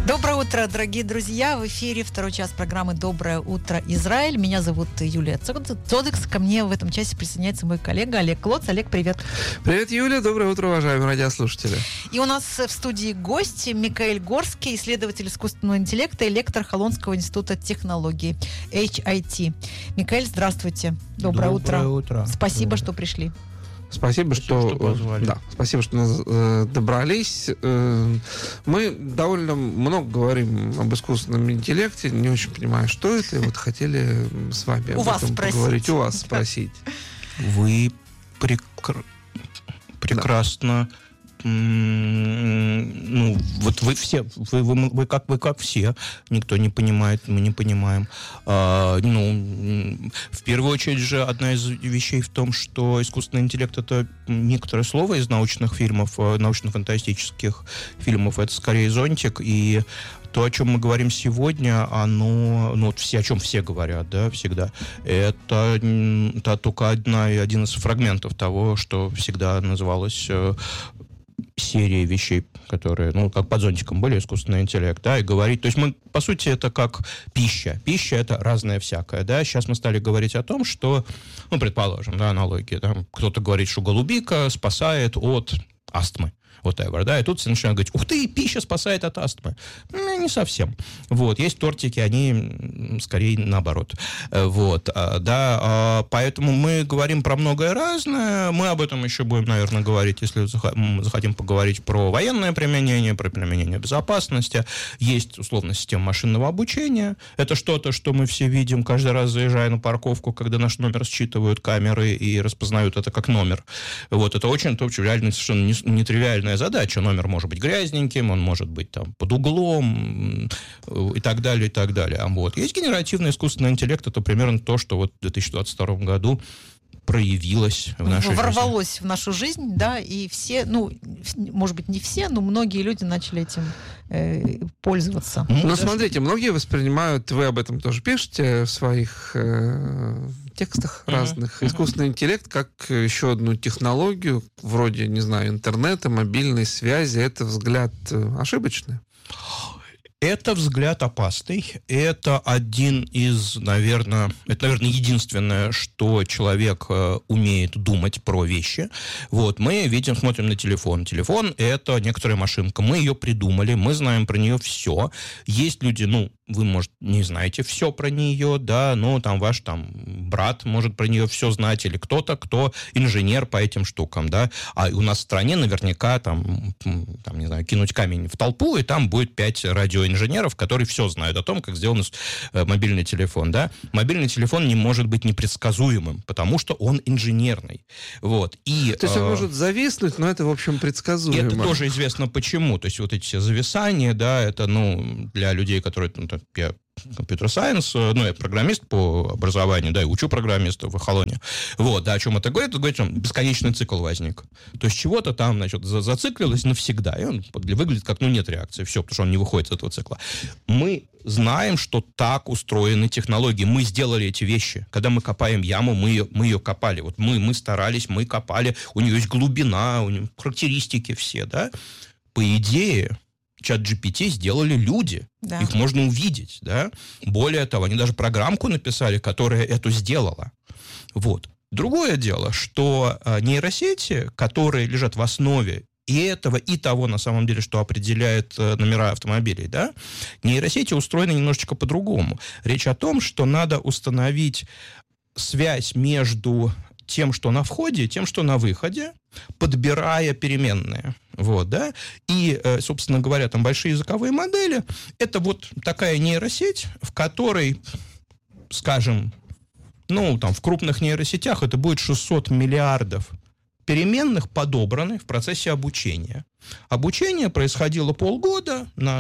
Доброе утро, дорогие друзья. В эфире второй час программы «Доброе утро, Израиль». Меня зовут Юлия Цодекс. Ко мне в этом часе присоединяется мой коллега Олег Клоц. Олег, привет. Привет, Юля. Доброе утро, уважаемые радиослушатели. И у нас в студии гость Микаэль Горский, исследователь искусственного интеллекта и лектор Холонского института технологий HIT. Микаэль, здравствуйте. Доброе утро. Спасибо, что пришли. Спасибо, что позвали. Да, спасибо, что нас добрались. Мы довольно много говорим об искусственном интеллекте. Не очень понимаю, что это. И вот хотели с вами об этом поговорить. У вас спросить. Вы прекрасно... Ну, вот вы все, вы как все, никто не понимает, мы не понимаем. В первую очередь же одна из вещей в том, что искусственный интеллект — это некоторое слово из научных фильмов, научно-фантастических фильмов, это скорее зонтик, и то, о чем мы говорим сегодня, оно, о чем все говорят, да, всегда, это только один из фрагментов того, что всегда называлось серии вещей, которые, как под зонтиком были, искусственный интеллект, да, и говорить, то есть мы, по сути, это как пища. Пища — это разное всякое, да. Сейчас мы стали говорить о том, что, предположим, да, аналогия, там, кто-то говорит, что голубика спасает от астмы, whatever, да, и тут все начинают говорить: ух ты, пища спасает от астмы. Не совсем. Вот, есть тортики, они скорее наоборот. Вот, да, поэтому мы говорим про многое разное, мы об этом еще будем, наверное, говорить, если захотим поговорить про военное применение, про применение безопасности. Есть, условно, система машинного обучения. Это что-то, что мы все видим каждый раз, заезжая на парковку, когда наш номер считывают камеры и распознают это как номер. Вот, это очень реально совершенно нетривиальная задача. Номер может быть грязненьким, он может быть там под углом и так далее, и так далее. Вот. Есть генеративный искусственный интеллект, это примерно то, что вот в 2022 году проявилось в нашей жизни. Ворвалось в нашу жизнь, да, и все, может быть, не все, но многие люди начали этим пользоваться. Смотрите, многие воспринимают, вы об этом тоже пишете в своих текстах разных, искусственный интеллект как еще одну технологию, вроде, не знаю, интернета, мобильной связи. Это взгляд ошибочный? Это взгляд опасный. Это наверное, единственное, что человек умеет думать про вещи. Вот, мы смотрим на телефон. Телефон — это некоторая машинка. Мы ее придумали, мы знаем про нее все. Есть люди, вы, может, не знаете все про нее, да, но там ваш брат может про нее все знать, или кто-то, кто инженер по этим штукам, да. А у нас в стране наверняка не знаю, кинуть камень в толпу, и там будет 5 радиоинженеров, которые все знают о том, как сделан мобильный телефон, да. Мобильный телефон не может быть непредсказуемым, потому что он инженерный. Вот. То есть он может зависнуть, но это, в общем, предсказуемо. Это тоже известно почему. То есть вот эти все зависания, да, это, для людей, которые... Я компьютер-сайенс, я программист по образованию, да, и учу программистов в Холоне. Вот, да, о чем это говорит? Это говорит, что бесконечный цикл возник. То есть чего-то там, зациклилось навсегда, и он выглядит как, нет реакции, все, потому что он не выходит из этого цикла. Мы знаем, что так устроены технологии. Мы сделали эти вещи. Когда мы копаем яму, мы ее копали. Вот мы старались, мы копали, у нее есть глубина, у нее характеристики все, да. По идее, ChatGPT сделали люди. Да. Их можно увидеть, да. Более того, они даже программку написали, которая это сделала. Вот. Другое дело, что нейросети, которые лежат в основе и этого, и того, на самом деле, что определяет номера автомобилей, да, нейросети устроены немножечко по-другому. Речь о том, что надо установить связь между тем, что на входе, тем, что на выходе, подбирая переменные. Вот, да? И, собственно говоря, там большие языковые модели — это вот такая нейросеть, в которой, скажем, в крупных нейросетях это будет 600 миллиардов переменных подобраны в процессе обучения. Обучение происходило полгода на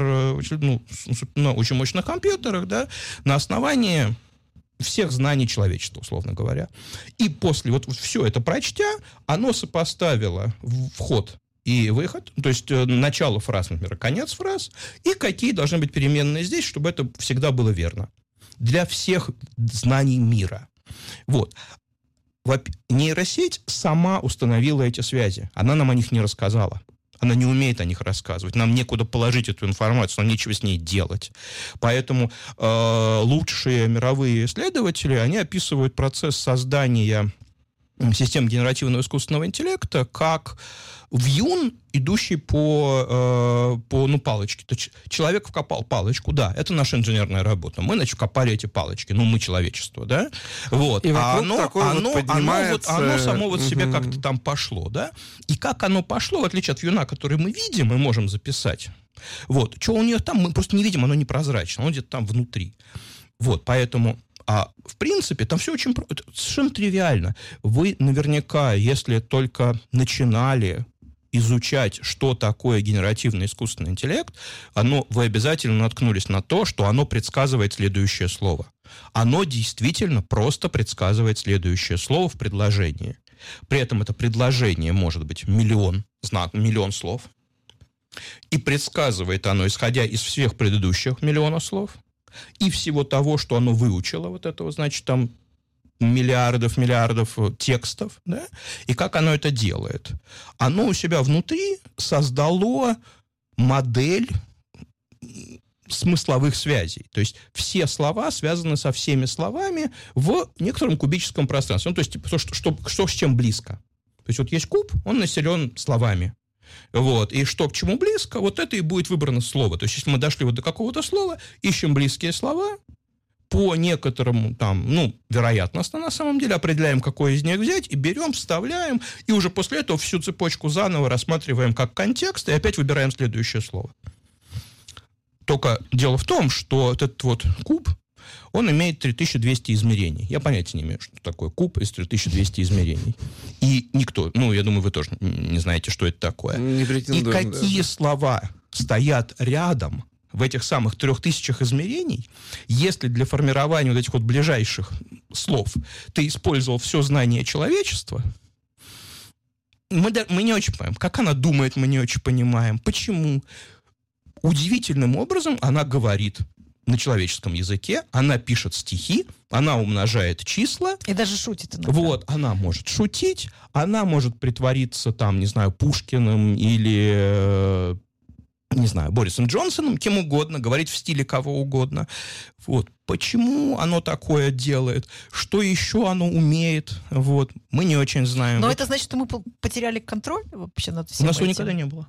на очень мощных компьютерах, да, на основании всех знаний человечества, условно говоря. И после все это прочтя, оно сопоставило вход и выход, то есть начало фраз, например, конец фраз, и какие должны быть переменные здесь, чтобы это всегда было верно. Для всех знаний мира. Вот. Нейросеть сама установила эти связи. Она нам о них не рассказала. Она не умеет о них рассказывать. Нам некуда положить эту информацию, нам нечего с ней делать. Поэтому лучшие мировые исследователи, они описывают процесс создания систем генеративного искусственного интеллекта как вьюн, идущий по палочке. То есть человек вкопал палочку, да, это наша инженерная работа. Мы, значит, вкопали эти палочки, мы человечество, да. Вот. И оно само вот себе как-то там пошло, да. И как оно пошло, в отличие от вьюна, который мы видим и можем записать, вот, что у нее там, мы просто не видим, оно непрозрачно, оно где-то там внутри. Вот, поэтому... в принципе, там все очень совершенно тривиально. Вы наверняка, если только начинали изучать, что такое генеративный искусственный интеллект, вы обязательно наткнулись на то, что оно предсказывает следующее слово. Оно действительно просто предсказывает следующее слово в предложении. При этом это предложение может быть миллион слов. И предсказывает оно, исходя из всех предыдущих миллионов слов, и всего того, что оно выучило, вот этого, значит, там миллиардов текстов, да, и как оно это делает. Оно у себя внутри создало модель смысловых связей. То есть все слова связаны со всеми словами в некотором кубическом пространстве. Ну, то есть, типа, что с чем близко. То есть, вот есть куб, он населен словами. Вот. И что к чему близко, вот это и будет выбрано слово. То есть, если мы дошли вот до какого-то слова, ищем близкие слова, по некоторому там, вероятностно на самом деле, определяем, какое из них взять, и берем, вставляем, и уже после этого всю цепочку заново рассматриваем как контекст, и опять выбираем следующее слово. Только дело в том, что этот вот куб, он имеет 3200 измерений. Я понятия не имею, что такое куб из 3200 измерений. И никто, я думаю, вы тоже не знаете, что это такое. Не претендуем, и какие слова стоят рядом в этих самых 3000 измерений, если для формирования вот этих вот ближайших слов ты использовал все знание человечества, мы не очень понимаем. Как она думает, мы не очень понимаем. Почему? Удивительным образом она говорит на человеческом языке, она пишет стихи, она умножает числа. И даже шутит иногда. Вот, она может шутить, она может притвориться, там, не знаю, Пушкиным или... не знаю, Борисом Джонсоном, кем угодно, говорить в стиле кого угодно. Вот. Почему оно такое делает? Что еще оно умеет? Вот. Мы не очень знаем. Но это значит, что мы потеряли контроль вообще над всем У нас его этим? никогда не было.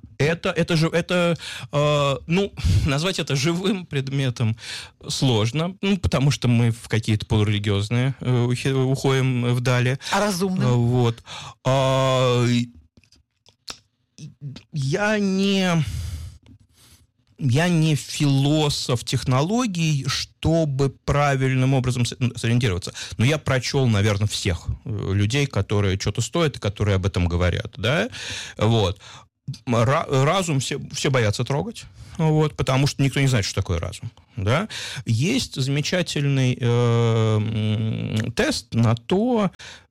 Назвать это живым предметом сложно, потому что мы в какие-то полурелигиозные уходим вдали. А разумным? Вот. Я не философ технологий, чтобы правильным образом сориентироваться. Но я прочел, наверное, всех людей, которые что-то стоят и которые об этом говорят. Да? Вот. Разум все боятся трогать, вот, потому что никто не знает, что такое разум. Да? Есть замечательный тест на то...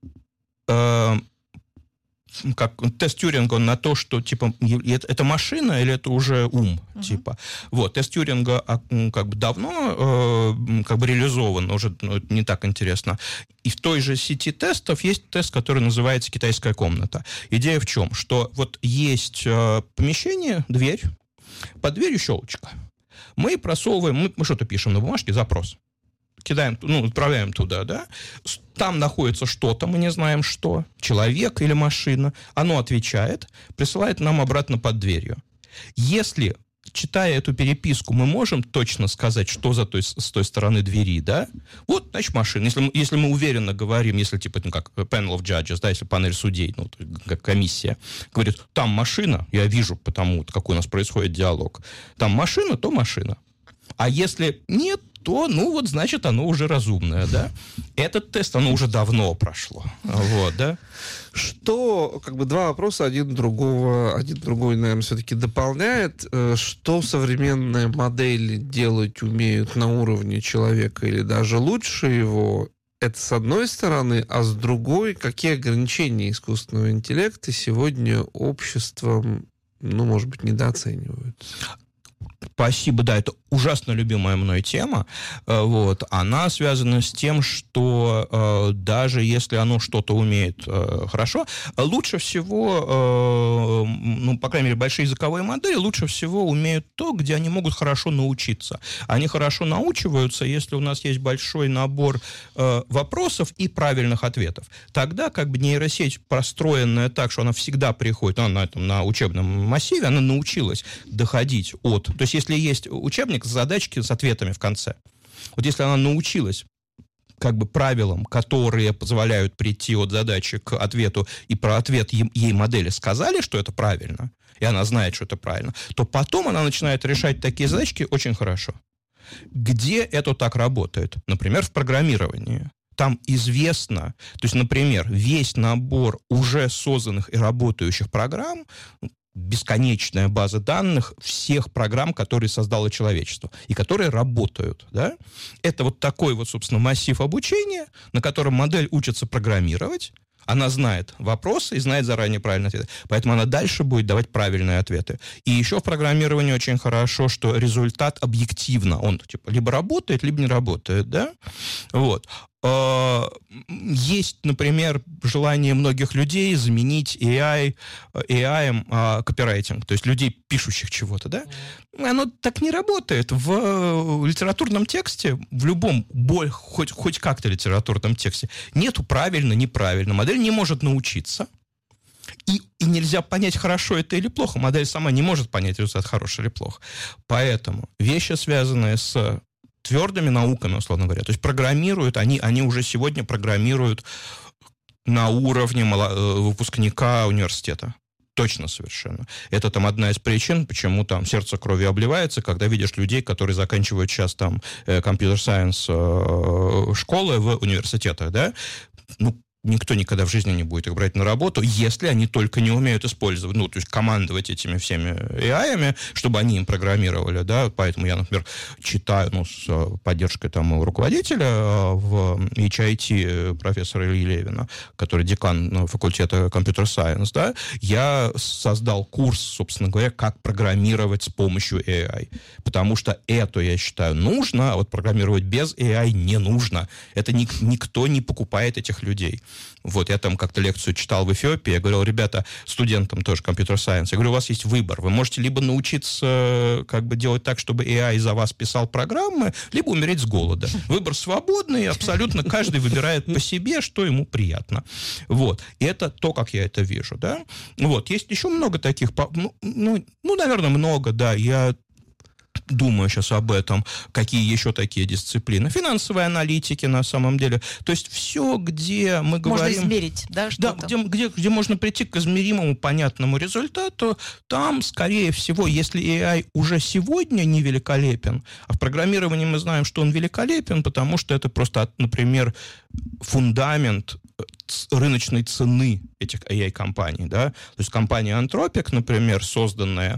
как тест Тьюринга на то, что, типа, это машина или это уже ум, типа. Вот, тест Тьюринга как бы давно реализован, уже не так интересно. И в той же сети тестов есть тест, который называется «Китайская комната». Идея в чем? Что вот есть помещение, дверь, под дверью щелочка. Мы просовываем, мы что-то пишем на бумажке, запрос. Кидаем, отправляем туда, да, там находится что-то, мы не знаем что, человек или машина, оно отвечает, присылает нам обратно под дверью. Если, читая эту переписку, мы можем точно сказать, что с той стороны двери, да, вот, значит, машина. Если мы уверенно говорим, если, типа, как panel of judges, да, если панель судей, как комиссия, говорит, там машина, я вижу потому, какой у нас происходит диалог, там машина, то машина. А если нет, то, значит, оно уже разумное, да? Этот тест, оно уже давно прошло. Вот, да? Что, два вопроса, один другой, наверное, все-таки дополняет. Что современные модели делать умеют на уровне человека или даже лучше его? Это с одной стороны, а с другой, какие ограничения искусственного интеллекта сегодня обществом, может быть, недооценивают? Спасибо, да, это ужасно любимая мной тема. Вот. Она связана с тем, что даже если оно что-то умеет хорошо, лучше всего, ну, по крайней мере, большие языковые модели лучше всего умеют то, где они могут хорошо научиться. Они хорошо научиваются, если у нас есть большой набор вопросов и правильных ответов. Тогда как бы нейросеть, простроенная так, что она всегда приходит, на учебном массиве, она научилась доходить от... То есть если есть учебник с задачки с ответами в конце, вот если она научилась как бы правилам, которые позволяют прийти от задачи к ответу, и про ответ ей модели сказали, что это правильно, и она знает, что это правильно, то потом она начинает решать такие задачки очень хорошо. Где это так работает? Например, в программировании. Там известно, то есть, например, весь набор уже созданных и работающих программ, бесконечная база данных всех программ, которые создало человечество, и которые работают, да? Это вот такой вот, собственно, массив обучения, на котором модель учится программировать, она знает вопросы и знает заранее правильные ответы. Поэтому она дальше будет давать правильные ответы. И еще в программировании очень хорошо, что результат объективно. Он типа либо работает, либо не работает, да? Вот. Есть, например, желание многих людей заменить AI копирайтинг, то есть людей, пишущих чего-то, да? Оно так не работает. В литературном тексте, в любом, хоть как-то литературном тексте, нету правильно, неправильно. Модель не может научиться. И нельзя понять, хорошо это или плохо. Модель сама не может понять, результат хороший или плохо. Поэтому вещи, связанные с твердыми науками, условно говоря, то есть программируют, они уже сегодня программируют на уровне выпускника университета. Точно совершенно. Это там одна из причин, почему там сердце кровью обливается, когда видишь людей, которые заканчивают сейчас там компьютер-сайенс школы в университетах, да? Ну, никто никогда в жизни не будет их брать на работу, если они только не умеют использовать, ну, то есть командовать этими всеми AI-ами, чтобы они им программировали, да, поэтому я, например, читаю, ну, с поддержкой там руководителя в HIT профессора Ильи Левина, который декан факультета компьютер-сайенс, да, я создал курс, собственно говоря, как программировать с помощью AI, потому что это, я считаю, нужно, а вот программировать без AI не нужно. Это никто не покупает этих людей. Вот, я там как-то лекцию читал в Эфиопии, я говорил, ребята, студентам тоже компьютер-сайенс, я говорю, у вас есть выбор, вы можете либо научиться как бы делать так, чтобы AI за вас писал программы, либо умереть с голода. Выбор свободный, абсолютно каждый выбирает по себе, что ему приятно. Вот, и это то, как я это вижу, да. Вот, есть еще много таких, наверное, много, да, я думаю сейчас об этом, какие еще такие дисциплины. Финансовые аналитики, на самом деле. То есть все, где мы говорим... Можно измерить, да, что-то? Да, где можно прийти к измеримому, понятному результату, там, скорее всего, если AI уже сегодня не великолепен, а в программировании мы знаем, что он великолепен, потому что это просто, например, фундамент рыночной цены этих AI-компаний, да, то есть компания Anthropic, например, созданная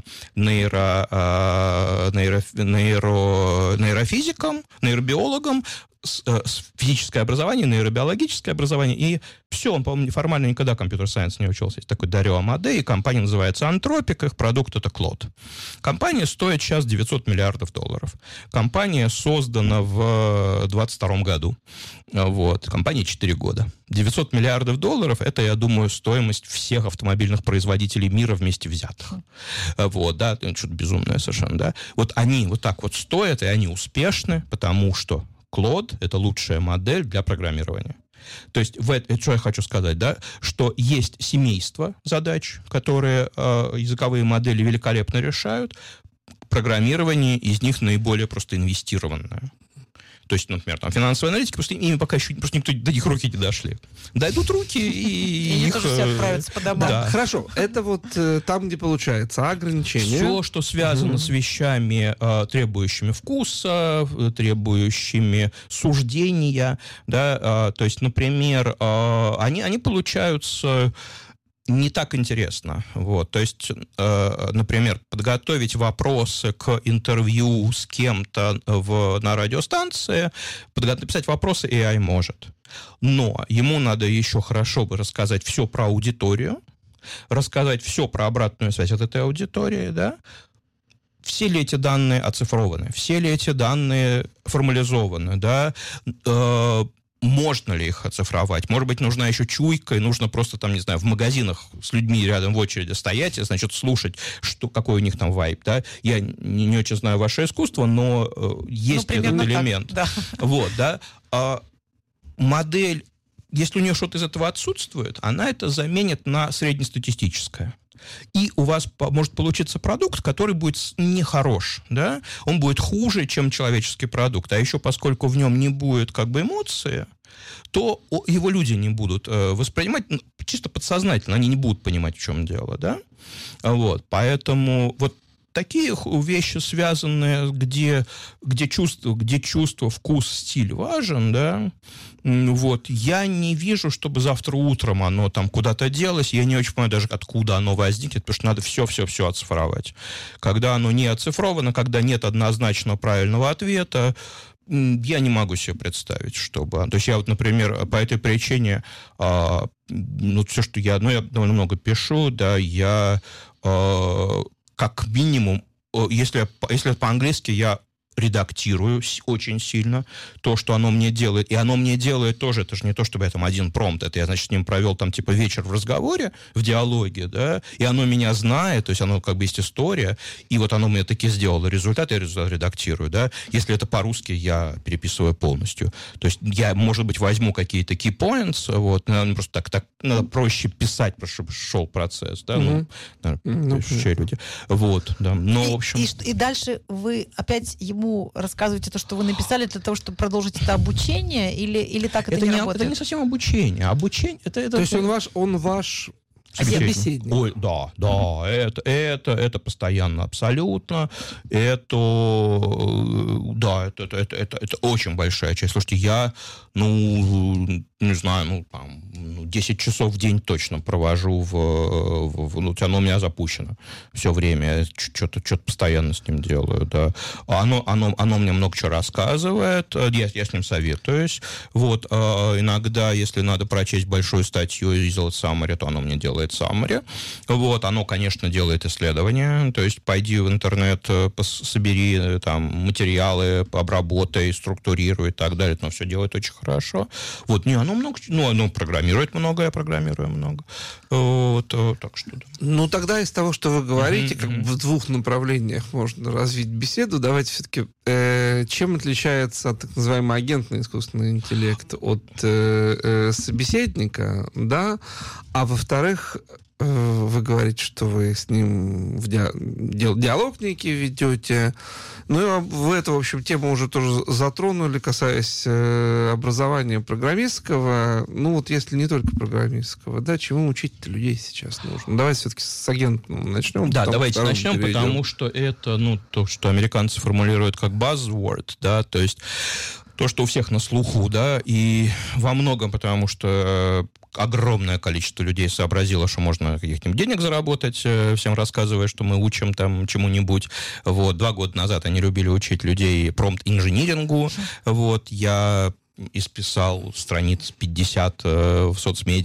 нейрофизиком, нейробиологом, физическое образование, нейробиологическое образование, и все, он, по-моему, формально никогда компьютер-сайенс не учился. Есть такой Дарио Амаде, и компания называется Anthropic, их продукт это Claude. Компания стоит сейчас $900 миллиардов. Компания создана в 2022 году. Вот. Компания 4 года. $900 миллиардов — это, я думаю, стоимость всех автомобильных производителей мира вместе взятых. Вот, да, что-то безумное совершенно, да. Вот они вот так вот стоят, и они успешны, потому что Claude — это лучшая модель для программирования. То есть, что я хочу сказать, да, что есть семейство задач, которые языковые модели великолепно решают, программирование из них наиболее просто инвестированное. То есть, например, там финансовые аналитики, просто ими пока еще просто никто до них руки не дошли. Дойдут руки, и их... тоже все отправятся по домам. Да. Хорошо, это вот там, где получается ограничение. Все, что связано с вещами, требующими вкуса, требующими суждения, да, то есть, например, они получаются... не так интересно. Вот. То есть, например, подготовить вопросы к интервью с кем-то на радиостанции, написать вопросы AI может. Но ему надо еще хорошо бы рассказать все про аудиторию, рассказать все про обратную связь от этой аудитории, да, все ли эти данные оцифрованы, все ли эти данные формализованы, да, можно ли их оцифровать? Может быть, нужна еще чуйка, и нужно просто, там, не знаю, в магазинах с людьми рядом в очереди стоять, и, значит, слушать, какой у них там вайб, да? Я не очень знаю ваше искусство, но есть этот элемент. Так, да. Вот, да. Модель, если у нее что-то из этого отсутствует, она это заменит на среднестатистическое. И у вас может получиться продукт, который будет нехорош, да? Он будет хуже, чем человеческий продукт. А еще поскольку в нем не будет как бы эмоции, то его люди не будут воспринимать чисто подсознательно, они не будут понимать, в чем дело, да? Вот, поэтому вот такие вещи, связанные, где чувство, вкус, стиль важен, да, вот, я не вижу, чтобы завтра утром оно там куда-то делось, я не очень понимаю даже, откуда оно возникнет, потому что надо все оцифровать. Когда оно не оцифровано, когда нет однозначного правильного ответа, я не могу себе представить, чтобы... То есть я вот, например, по этой причине, все, что я довольно много пишу, да, я как минимум, если это по-английски, я редактирую очень сильно то, что оно мне делает. И оно мне делает тоже, это же не то, чтобы я там один промпт, это я, значит, с ним провел там типа вечер в разговоре, в диалоге, да, и оно меня знает, то есть оно как бы есть история, и вот оно мне таки сделало результат, я результат редактирую, да. Если это по-русски, я переписываю полностью. То есть я, может быть, возьму какие-то key points, вот, наверное, просто так надо проще писать, чтобы шел процесс, да, все люди. Вот, да. Но, в общем... И дальше вы опять ему рассказываете то, что вы написали, для того, чтобы продолжить это обучение, или так это не работает? Это не совсем обучение. Обучение это то есть он ваш собеседник. Ой, да, это постоянно, абсолютно. Это очень большая часть. Слушайте, я, не знаю, 10 часов в день точно провожу оно у меня запущено все время. Что-то постоянно с ним делаю, да. Оно мне много чего рассказывает. Я с ним советуюсь. Вот. Иногда, если надо прочесть большую статью и сделать summary, то оно мне делает summary. Вот. Оно, конечно, делает исследования. То есть пойди в интернет, собери там материалы, обработай, структурируй и так далее. Но все делает очень хорошо. Вот. Оно много... оно программирует много, я программирую много. Вот, так что... Да. Тогда из того, что вы говорите, как бы в двух направлениях можно развить беседу. Давайте все-таки... чем отличается так называемый агентный искусственный интеллект от собеседника, да? А во-вторых, вы говорите, что вы с ним диалог некий ведете. Вы эту, в общем, тему уже тоже затронули, касаясь образования программистского. Если не только программистского, да, чему учить-то людей сейчас нужно? Давайте все-таки с агентом начнем. Да, давайте начнем, потому что это, то, что американцы формулируют как buzzword, да, то есть то, что у всех на слуху, да, и во многом потому, что огромное количество людей сообразило, что можно каких-нибудь денег заработать, всем рассказывая, что мы учим там чему-нибудь. Вот, 2 года назад они любили учить людей промпт-инжинирингу. Вот, я исписал страниц 50 в соцмедиа,